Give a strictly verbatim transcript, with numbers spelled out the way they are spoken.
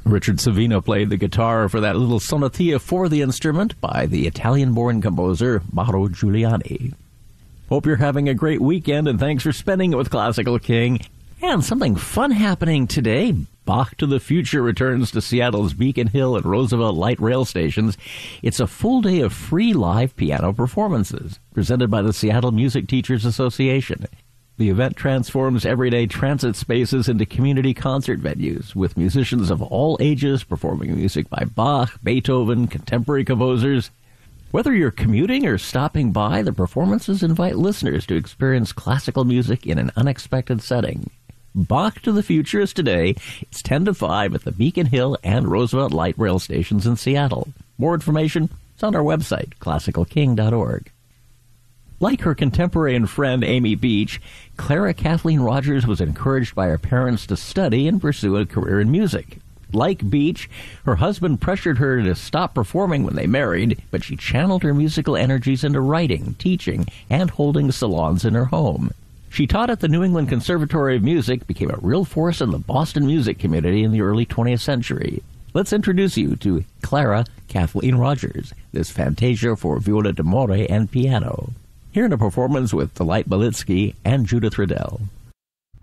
Richard Savino played the guitar for that little sonatia for the instrument by the Italian-born composer Mauro Giuliani. Hope you're having a great weekend, and thanks for spending it with Classical King. And something fun happening today. Bach to the Future returns to Seattle's Beacon Hill and Roosevelt Light Rail stations. It's a full day of free live piano performances presented by the Seattle Music Teachers Association. The event transforms everyday transit spaces into community concert venues, with musicians of all ages performing music by Bach, Beethoven, contemporary composers. Whether you're commuting or stopping by, the performances invite listeners to experience classical music in an unexpected setting. Bach to the Future is today. It's ten to five at the Beacon Hill and Roosevelt Light Rail stations in Seattle. More information is on our website, classical king dot org. Like her contemporary and friend Amy Beach, Clara Kathleen Rogers was encouraged by her parents to study and pursue a career in music. Like Beach, her husband pressured her to stop performing when they married, but she channeled her musical energies into writing, teaching, and holding salons in her home. She taught at the New England Conservatory of Music, became a real force in the Boston music community in the early twentieth century. Let's introduce you to Clara Kathleen Rogers, this fantasia for viola d'amore and piano. Here in a performance with Delight Belitsky and Judith Riddell.